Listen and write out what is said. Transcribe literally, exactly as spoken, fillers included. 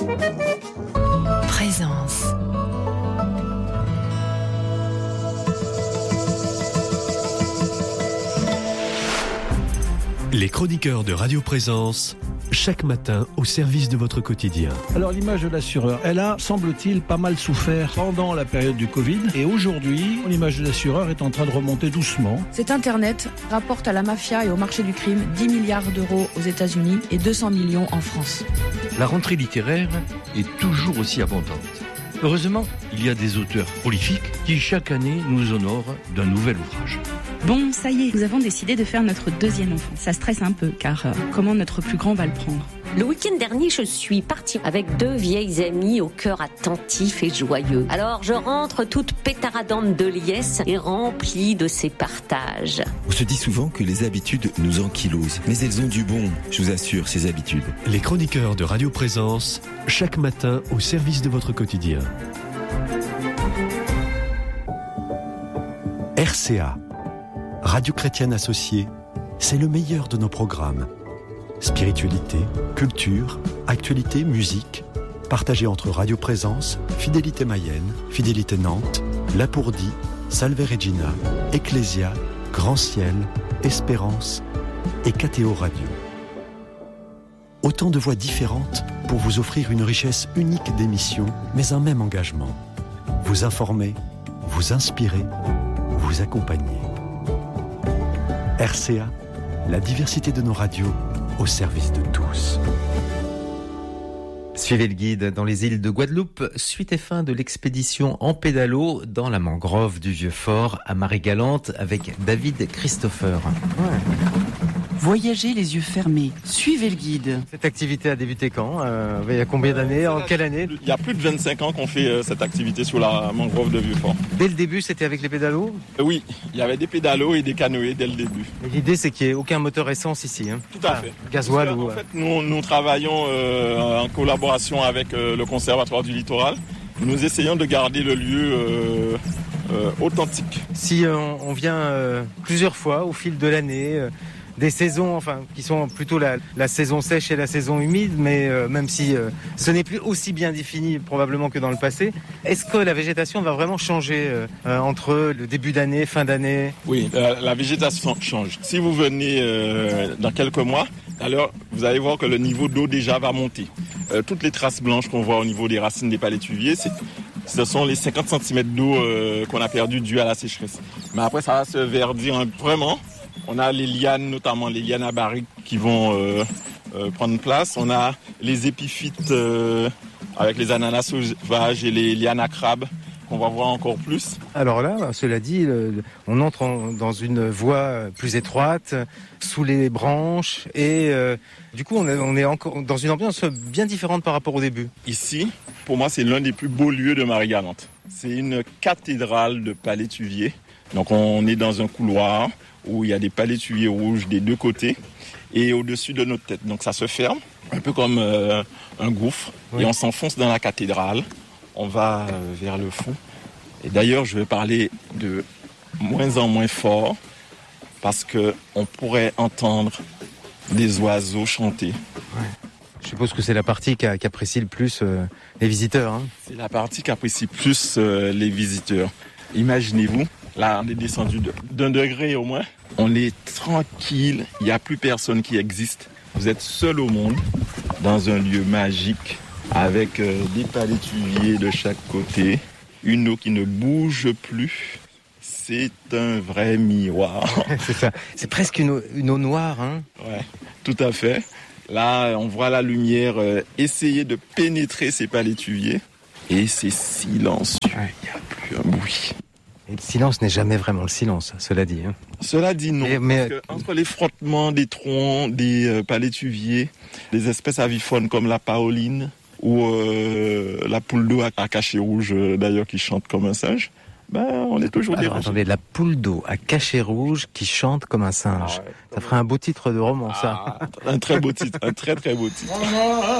Présence. Les chroniqueurs de Radio Présence, chaque matin au service de votre quotidien. Alors l'image de l'assureur, elle a, semble-t-il, pas mal souffert pendant la période du Covid. Et aujourd'hui, l'image de l'assureur est en train de remonter doucement. Cet Internet rapporte à la mafia et au marché du crime dix milliards d'euros aux États-Unis et deux cents millions en France. La rentrée littéraire est toujours aussi abondante. Heureusement, il y a des auteurs prolifiques qui chaque année nous honorent d'un nouvel ouvrage. Bon, ça y est, nous avons décidé de faire notre deuxième enfant. Ça stresse un peu, car euh, comment notre plus grand va le prendre ? Le week-end dernier, je suis partie avec deux vieilles amies au cœur attentif et joyeux. Alors, je rentre toute pétaradante de liesse et remplie de ces partages. On se dit souvent que les habitudes nous ankylosent, mais elles ont du bon, je vous assure, ces habitudes. Les chroniqueurs de Radio Présence, chaque matin au service de votre quotidien. R C A, Radio Chrétienne Associée, c'est le meilleur de nos programmes. Spiritualité, culture, actualité, musique, partagés entre Radio Présence, Fidélité Mayenne, Fidélité Nantes, Lapourdie, Salve Regina, Ecclésia, Grand Ciel, Espérance et K T O Radio. Autant de voix différentes pour vous offrir une richesse unique d'émissions, mais un même engagement. Vous informer, vous inspirer, vous accompagner. R C A, la diversité de nos radios au service de tous. Suivez le guide dans les îles de Guadeloupe, suite et fin de l'expédition en pédalo dans la mangrove du Vieux-Fort à Marie-Galante avec David Christopher. Ouais. Voyagez les yeux fermés, suivez le guide. Cette activité a débuté quand euh, Il y a combien d'années En quelle année Il y a plus de vingt-cinq ans qu'on fait euh, cette activité sur la mangrove de Vieux-Fort. Dès le début, c'était avec les pédalos euh, Oui, il y avait des pédalos et des canoës dès le début. Et l'idée, c'est qu'il n'y ait aucun moteur essence ici. Hein. Tout à ah, fait. Gasoil ou... En fait, nous, nous travaillons euh, en collaboration avec euh, le Conservatoire du Littoral. Nous essayons de garder le lieu euh, euh, authentique. Si euh, on vient euh, plusieurs fois au fil de l'année... Euh, des saisons, enfin, qui sont plutôt la, la saison sèche et la saison humide, mais euh, même si euh, ce n'est plus aussi bien défini probablement que dans le passé, est-ce que la végétation va vraiment changer euh, euh, entre le début d'année, fin d'année ? Oui, la, la végétation change. Si vous venez euh, dans quelques mois, alors vous allez voir que le niveau d'eau déjà va monter. Euh, toutes les traces blanches qu'on voit au niveau des racines des palétuviers, c'est ce sont les cinquante centimètres d'eau euh, qu'on a perdu dû à la sécheresse. Mais après, ça va se verdir hein, vraiment. On a les lianes, notamment les lianes à barriques qui vont euh, euh, prendre place. On a les épiphytes euh, avec les ananas sauvages et les lianes à crabe qu'on va voir encore plus. Alors là, cela dit, le, on entre en, dans une voie plus étroite, sous les branches, et euh, du coup, on est, on est encore dans une ambiance bien différente par rapport au début. Ici, pour moi, c'est l'un des plus beaux lieux de Marie-Galante. C'est une cathédrale de palétuviers. Donc, on est dans un couloir où il y a des palétuviers rouges des deux côtés et au-dessus de notre tête. Donc ça se ferme, un peu comme euh, un gouffre, oui. Et on s'enfonce dans la cathédrale. On va euh, vers le fond. Et d'ailleurs, je vais parler de moins en moins fort parce qu'on pourrait entendre des oiseaux chanter. Ouais. Je suppose que c'est la partie qui, a, qui apprécie le plus euh, les visiteurs. Hein. C'est la partie qui apprécie plus euh, les visiteurs. Imaginez-vous, là on est descendu de, d'un degré au moins. On est tranquille, il n'y a plus personne qui existe. Vous êtes seul au monde, dans un lieu magique, avec euh, des palétuviers de chaque côté, une eau qui ne bouge plus. C'est un vrai miroir. C'est ça, c'est presque une eau, une eau noire. Hein. Ouais, tout à fait. Là, on voit la lumière euh, essayer de pénétrer ces palétuviers. Et c'est silencieux, il n'y a plus un bruit. Et le silence n'est jamais vraiment le silence, cela dit. Hein. Cela dit non, et, mais... parce que entre les frottements des troncs, des euh, palétuviers, des espèces aviphones comme la paoline ou euh, la poule d'eau à, à cachet rouge, euh, d'ailleurs, qui chante comme un singe, ben, on est toujours Alors, dérangé. Attendez, la poule d'eau à cachet rouge qui chante comme un singe. Ah ouais, ça ferait un beau titre de roman, ah, ça. Un très beau titre, un très très beau titre.